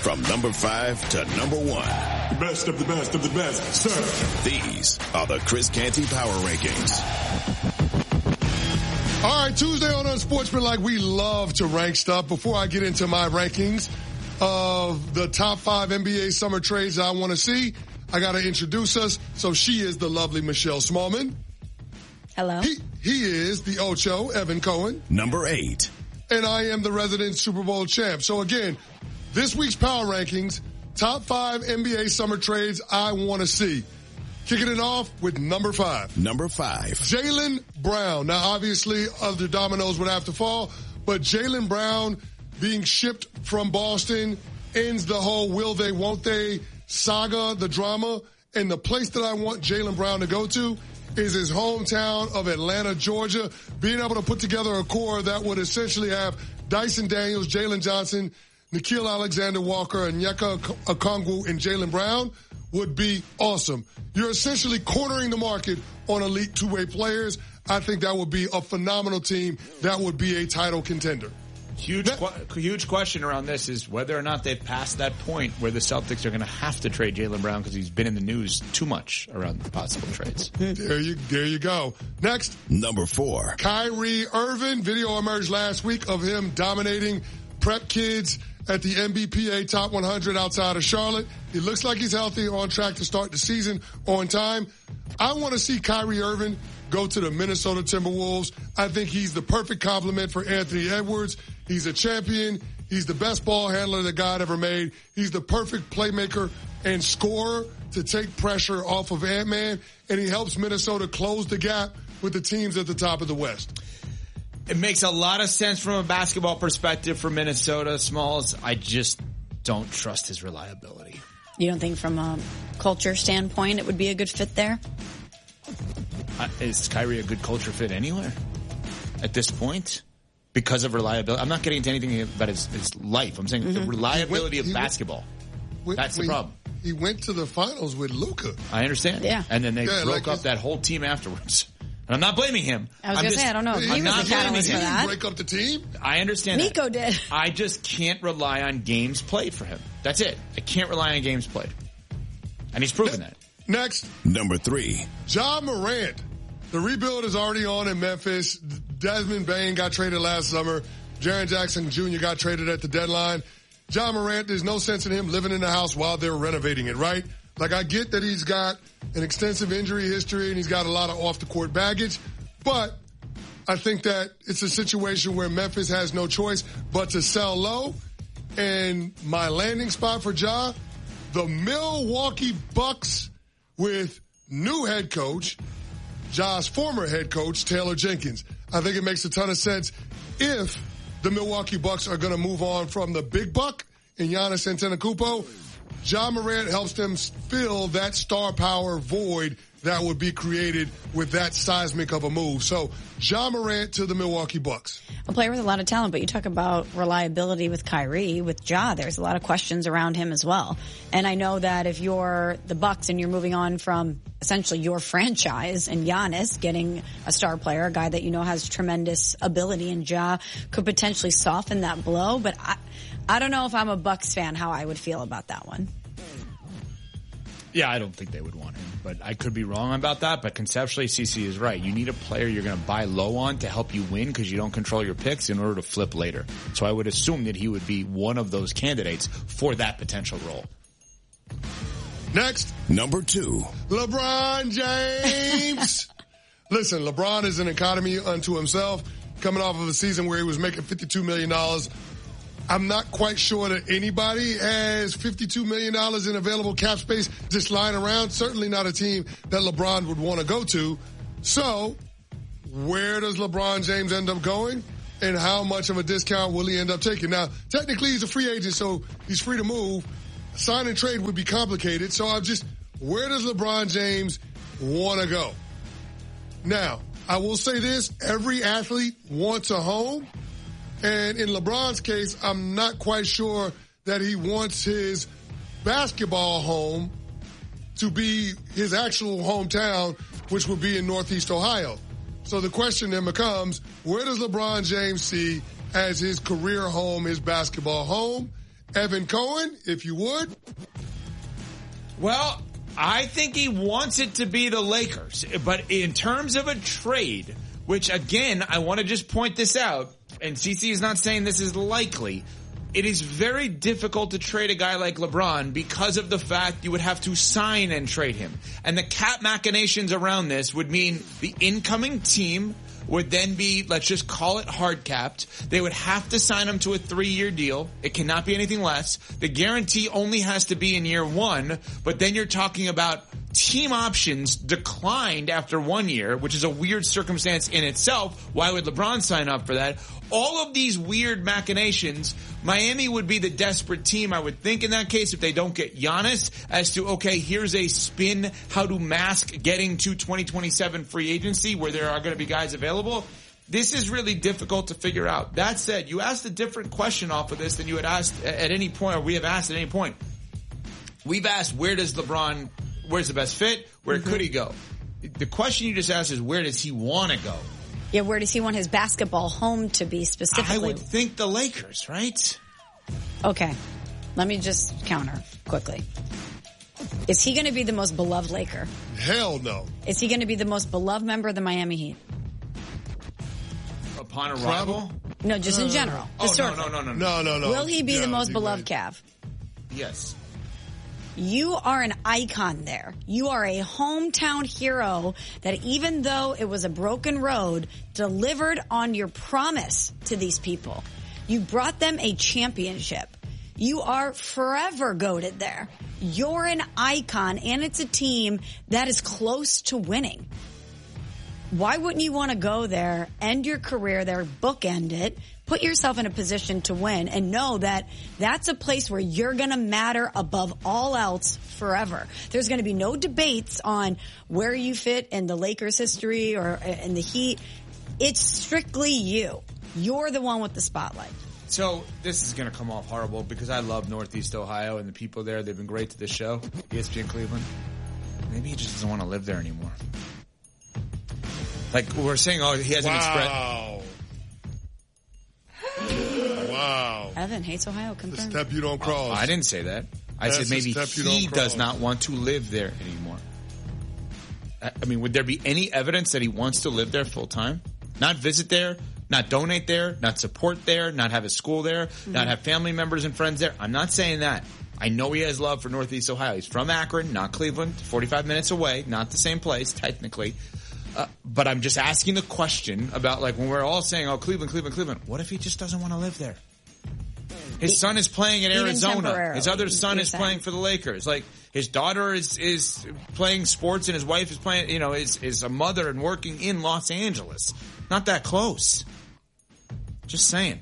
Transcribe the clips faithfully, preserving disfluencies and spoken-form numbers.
From number five to number one. The best of the best of the best, sir. These are the Chris Canty Power Rankings. All right, Tuesday on Unsportsmanlike, we love to rank stuff. Before I get into my rankings of the top five N B A summer trades I want to see, I got to introduce us. So she is the lovely Michelle Smallman. Hello. He, he is the Ocho, Evan Cohen. Number eight. And I am the resident Super Bowl champ. So again, this week's Power Rankings, top five N B A summer trades I want to see. Kicking it off with number five. Number five. Jaylen Brown. Now, obviously, other dominoes would have to fall, but Jaylen Brown being shipped from Boston ends the whole will they, won't they saga, the drama. And the place that I want Jaylen Brown to go to is his hometown of Atlanta, Georgia. Being able to put together a core that would essentially have Dyson Daniels, Jalen Johnson, Nickeil Alexander-Walker, Onyeka Okongwu, and Jaylen Brown would be awesome. You're essentially cornering the market on elite two-way players. I think that would be a phenomenal team. That would be a title contender. Huge, qu- huge question around this is whether or not they've passed that point where the Celtics are going to have to trade Jaylen Brown because he's been in the news too much around the possible trades. There you, there you go. Next. Number four. Kyrie Irving. Video emerged last week of him dominating prep kids at the N B P A Top one hundred outside of Charlotte. He looks like he's healthy, on track to start the season on time. I want to see Kyrie Irving go to the Minnesota Timberwolves. I think he's the perfect complement for Anthony Edwards. He's a champion. He's the best ball handler that God ever made. He's the perfect playmaker and scorer to take pressure off of Ant-Man, and he helps Minnesota close the gap with the teams at the top of the West. It makes a lot of sense from a basketball perspective for Minnesota, Smalls. I just don't trust his reliability. You don't think from a culture standpoint it would be a good fit there? Uh, is Kyrie a good culture fit anywhere at this point? Because of reliability? I'm not getting into anything about his, his life. I'm saying mm-hmm. the reliability went, of basketball. Went, That's the problem. He went to the finals with Luka. I understand. Yeah. And then they yeah, broke like up that whole team afterwards. And I'm not blaming him. I was going to say, I don't know. He I'm was not the catalyst for He that. didn't break up the team. I understand Nico that. did. I just can't rely on games played for him. That's it. I can't rely on games played. And he's proven ne- that. Next. Number three. Ja Morant. The rebuild is already on in Memphis. Desmond Bane got traded last summer. Jaren Jackson Junior got traded at the deadline. Ja Morant, there's no sense in him living in the house while they're renovating it, right? Like, I get that he's got an extensive injury history and he's got a lot of off-the-court baggage, but I think that it's a situation where Memphis has no choice but to sell low. And my landing spot for Ja, the Milwaukee Bucks with new head coach, Ja's former head coach, Taylor Jenkins. I think it makes a ton of sense if the Milwaukee Bucks are going to move on from the big buck in Giannis Antetokounmpo. Ja Morant helps them fill that star power void that would be created with that seismic of a move. So, Ja Morant to the Milwaukee Bucks. A player with a lot of talent, but you talk about reliability with Kyrie. With Ja, there's a lot of questions around him as well. And I know that if you're the Bucks and you're moving on from essentially your franchise and Giannis getting a star player, a guy that you know has tremendous ability, and Ja could potentially soften that blow. But I, I don't know if I'm a Bucks fan how I would feel about that one. Yeah, I don't think they would want him, but I could be wrong about that. But conceptually, Cece is right. You need a player you're going to buy low on to help you win because you don't control your picks in order to flip later. So I would assume that he would be one of those candidates for that potential role. Next. Number two. LeBron James. Listen, LeBron is an economy unto himself, coming off of a season where he was making fifty-two million dollars. I'm not quite sure that anybody has fifty-two million dollars in available cap space just lying around. Certainly not a team that LeBron would want to go to. So, where does LeBron James end up going? And how much of a discount will he end up taking? Now, technically he's a free agent, so he's free to move. Sign and trade would be complicated. So I'm just, where does LeBron James want to go? Now, I will say this. Every athlete wants a home. And in LeBron's case, I'm not quite sure that he wants his basketball home to be his actual hometown, which would be in Northeast Ohio. So the question then becomes, where does LeBron James see as his career home, his basketball home? Evan Cohen, if you would. Well, I think he wants it to be the Lakers. But in terms of a trade, which again, I want to just point this out, and C C is not saying this is likely, it is very difficult to trade a guy like LeBron because of the fact you would have to sign and trade him. And the cap machinations around this would mean the incoming team would then be, let's just call it hard capped. They would have to sign him to a three-year deal. It cannot be anything less. The guarantee only has to be in year one, but then you're talking about team options declined after one year, which is a weird circumstance in itself. Why would LeBron sign up for that? All of these weird machinations, Miami would be the desperate team, I would think, in that case, if they don't get Giannis, as to, okay, here's a spin, how to mask getting to twenty twenty-seven free agency where there are going to be guys available. This is really difficult to figure out. That said, you asked a different question off of this than you had asked at any point, or we have asked at any point. We've asked, where does LeBron, where's the best fit? Where mm-hmm. could he go? The question you just asked is, where does he want to go? Yeah, where does he want his basketball home to be specifically? I would think the Lakers, right? Okay. Let me just counter quickly. Is he going to be the most beloved Laker? Hell no. Is he going to be the most beloved member of the Miami Heat? Upon arrival? No, just in general. Oh, no, no, no, no, no. No, no, no. Will he be yeah, the most he beloved would. Cav? Yes. You are an icon there. You are a hometown hero that, even though it was a broken road, delivered on your promise to these people. You brought them a championship. You are forever goated there. You're an icon, and it's a team that is close to winning. Why wouldn't you want to go there, end your career there, bookend it, put yourself in a position to win, and know that that's a place where you're going to matter above all else forever. There's going to be no debates on where you fit in the Lakers' history or in the Heat. It's strictly you. You're the one with the spotlight. So this is going to come off horrible because I love Northeast Ohio and the people there. They've been great to this show, E S P N Cleveland. Maybe he just doesn't want to live there anymore. Like we're saying, oh, he hasn't wow. expressed. Wow. Evan hates Ohio. The Confirmed. step you don't cross. Oh, I didn't say that. I That's said maybe he does not want to live there anymore. I, I mean, would there be any evidence that he wants to live there full time? Not visit there, not donate there, not support there, not have his school there, mm-hmm. not have family members and friends there. I'm not saying that. I know he has love for Northeast Ohio. He's from Akron, not Cleveland, forty-five minutes away, not the same place, technically. Uh, but I'm just asking the question about, like, when we're all saying, oh, Cleveland, Cleveland, Cleveland, what if he just doesn't want to live there? His son is playing in Arizona. His other son is playing for the Lakers. Like, his daughter is, is playing sports and his wife is playing, you know, is, is a mother and working in Los Angeles. Not that close. Just saying.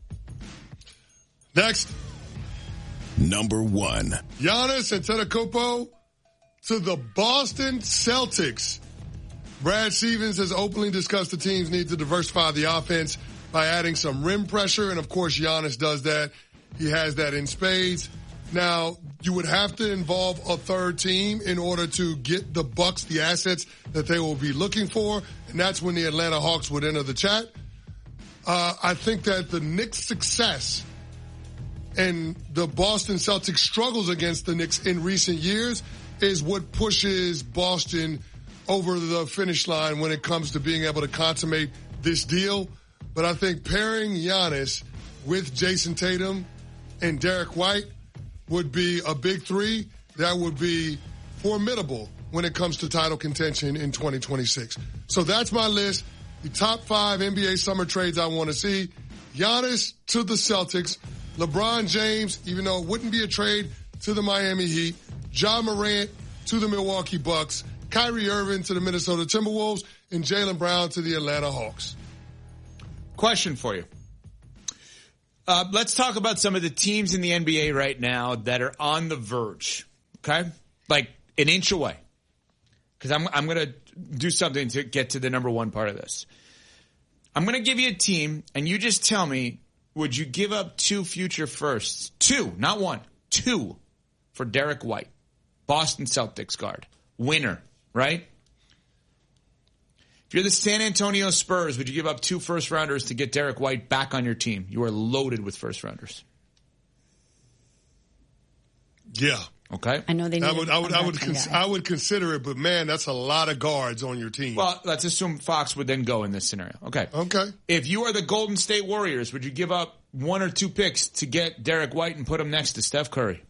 Next. Number one. Giannis Antetokounmpo to the Boston Celtics. Brad Stevens has openly discussed the team's need to diversify the offense by adding some rim pressure, and of course Giannis does that. He has that in spades. Now, you would have to involve a third team in order to get the Bucks the assets that they will be looking for, and that's when the Atlanta Hawks would enter the chat. Uh, I think that the Knicks' success and the Boston Celtics struggles against the Knicks in recent years is what pushes Boston over the finish line when it comes to being able to consummate this deal. But I think pairing Giannis with Jason Tatum and Derek White would be a big three that would be formidable when it comes to title contention in twenty twenty-six. So that's my list. The top five N B A summer trades I want to see. Giannis to the Celtics. LeBron James, even though it wouldn't be a trade, to the Miami Heat. Ja Morant to the Milwaukee Bucks. Kyrie Irving to the Minnesota Timberwolves. And Jaylen Brown to the Atlanta Hawks. Question for you. Uh, let's talk about some of the teams in the N B A right now that are on the verge. Okay? Like an inch away. Because I'm, I'm going to do something to get to the number one part of this. I'm going to give you a team, and you just tell me, would you give up two future firsts? Two, not one. Two for Derek White. Boston Celtics guard. Winner, right? If you're the San Antonio Spurs, would you give up two first-rounders to get Derek White back on your team? You are loaded with first-rounders. Yeah. Okay. I know they need I would, I would, I would, cons- guy. I would consider it, but man, that's a lot of guards on your team. Well, let's assume Fox would then go in this scenario. Okay. Okay. If you are the Golden State Warriors, would you give up one or two picks to get Derek White and put him next to Steph Curry?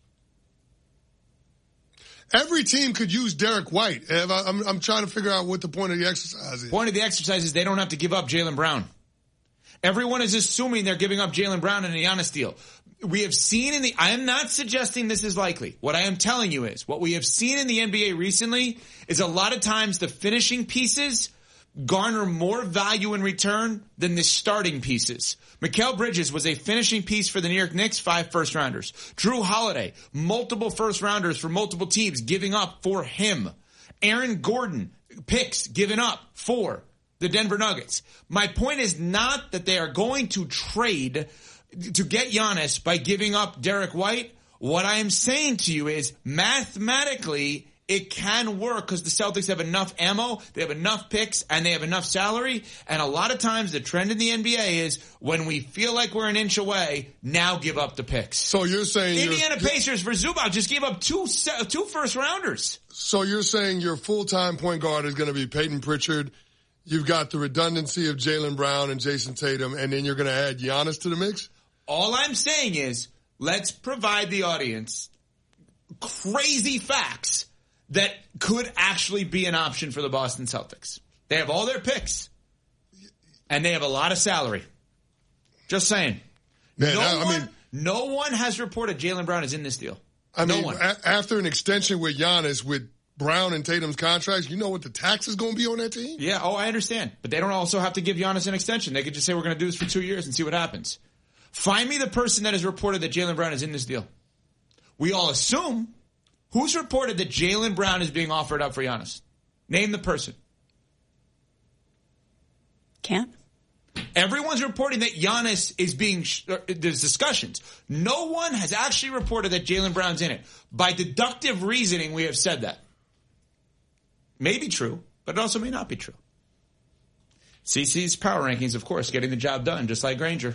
Every team could use Derek White. I'm, I'm trying to figure out what the point of the exercise is. Point of the exercise is they don't have to give up Jaylen Brown. Everyone is assuming they're giving up Jaylen Brown in a Giannis deal. We have seen in the, I am not suggesting this is likely. What I am telling you is, what we have seen in the N B A recently is a lot of times the finishing pieces garner more value in return than the starting pieces. Mikal Bridges was a finishing piece for the New York Knicks, five first rounders. Drew Holiday, multiple first rounders for multiple teams giving up for him. Aaron Gordon, picks given up for the Denver Nuggets. My point is not that they are going to trade to get Giannis by giving up Derek White. What I am saying to you is mathematically it can work because the Celtics have enough ammo, they have enough picks, and they have enough salary. And a lot of times the trend in the N B A is when we feel like we're an inch away, now give up the picks. So you're saying Indiana you're, Pacers for Zubac just gave up two two first rounders. So you're saying your full-time point guard is going to be Peyton Pritchard. You've got the redundancy of Jaylen Brown and Jason Tatum, and then you're going to add Giannis to the mix? All I'm saying is let's provide the audience crazy facts that could actually be an option for the Boston Celtics. They have all their picks, and they have a lot of salary. Just saying. Man, no, I, I one, mean, no one has reported Jaylen Brown is in this deal. I no mean, one. A- after an extension with Giannis, with Brown and Tatum's contracts, you know what the tax is going to be on that team? Yeah, oh, I understand. But they don't also have to give Giannis an extension. They could just say we're going to do this for two years and see what happens. Find me the person that has reported that Jaylen Brown is in this deal. We all assume. Who's reported that Jaylen Brown is being offered up for Giannis? Name the person. Can't. Everyone's reporting that Giannis is being, uh, there's discussions. No one has actually reported that Jaylen Brown's in it. By deductive reasoning, we have said that. May be true, but it also may not be true. C C's power rankings, of course, getting the job done, just like Granger.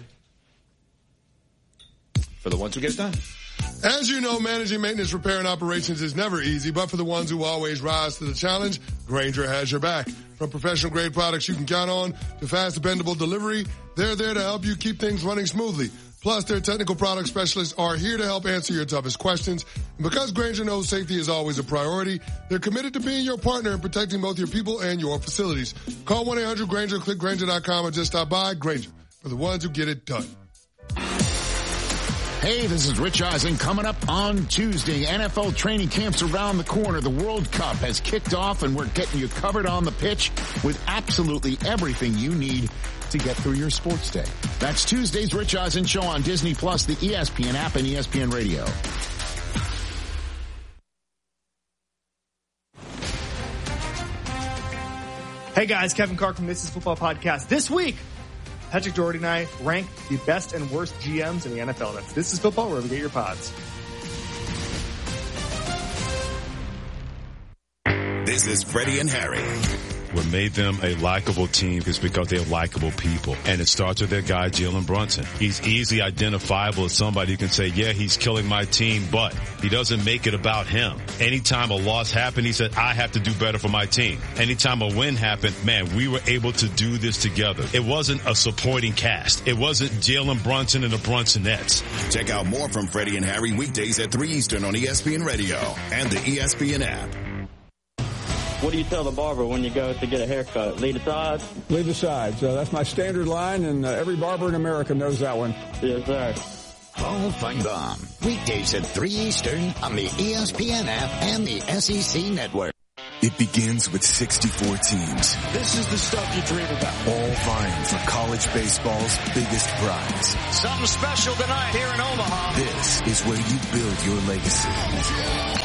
For the ones who get it done. As you know, managing maintenance, repair, and operations is never easy, but for the ones who always rise to the challenge, Granger has your back. From professional-grade products you can count on to fast, dependable delivery, they're there to help you keep things running smoothly. Plus, their technical product specialists are here to help answer your toughest questions. And because Granger knows safety is always a priority, they're committed to being your partner in protecting both your people and your facilities. Call one eight hundred Granger, click Granger dot com, or just stop by. Granger, for the ones who get it done. Hey, this is Rich Eisen. Coming up on Tuesday, N F L training camps around the corner. The World Cup has kicked off, and we're getting you covered on the pitch with absolutely everything you need to get through your sports day. That's Tuesday's Rich Eisen Show on Disney Plus, the E S P N app, and E S P N Radio. Hey guys, Kevin Clark from This Is Football Podcast. This week, Patrick Doherty and I rank the best and worst G Ms in the N F L. That's This Is Football, wherever you get your pods. This is Freddie and Harry. What made them a likable team is because they're likable people. And it starts with their guy, Jalen Brunson. He's easily identifiable as somebody who can say, yeah, he's killing my team, but he doesn't make it about him. Anytime a loss happened, he said, I have to do better for my team. Anytime a win happened, man, we were able to do this together. It wasn't a supporting cast. It wasn't Jalen Brunson and the Brunsonettes. Check out more from Freddie and Harry weekdays at three Eastern on E S P N Radio and the E S P N app. What do you tell the barber when you go to get a haircut? Lead the sides? Lead the sides. Uh, that's my standard line, and uh, every barber in America knows that one. Yes, sir. Hall of Fun weekdays at three Eastern on the E S P N app and the S E C network. It begins with sixty-four teams. This is the stuff you dream about. All vying for college baseball's biggest prize. Something special tonight here in Omaha. This is where you build your legacy.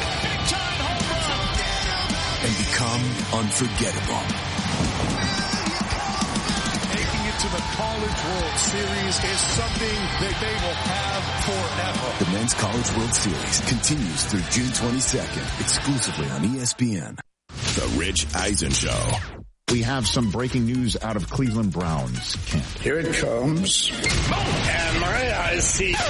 And become unforgettable. Making it to the College World Series is something that they will have forever. The Men's College World Series continues through June twenty-second, exclusively on E S P N. The Rich Eisen Show. We have some breaking news out of Cleveland Browns camp. Here it comes. And my eyes see.